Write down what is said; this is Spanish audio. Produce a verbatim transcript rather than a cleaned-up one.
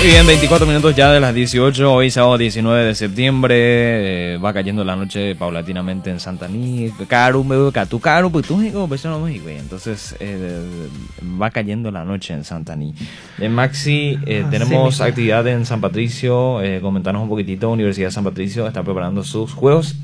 Muy bien, veinticuatro minutos ya de las dieciocho, hoy sábado diecinueve de septiembre, eh, va cayendo la noche paulatinamente en Santaní, caro, me catu caro, pues tú pues no México, entonces eh, va cayendo la noche en Santaní. En Maxi eh, Ah, tenemos sí, actividad en San Patricio, eh, comentarnos un poquitito, Universidad de San Patricio está preparando sus juegos